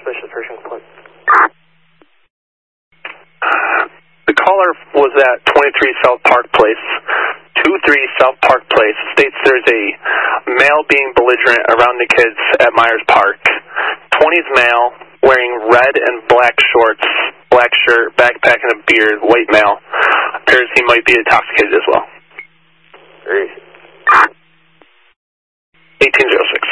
suspicious person complaint. The caller was at 23 South Park Place. 23 South Park Place states there's a male being belligerent around the kids at Myers Park. 20's male, wearing red and black shorts, black shirt, backpack, and a beard, white male. Appears he might be intoxicated as well. 1806.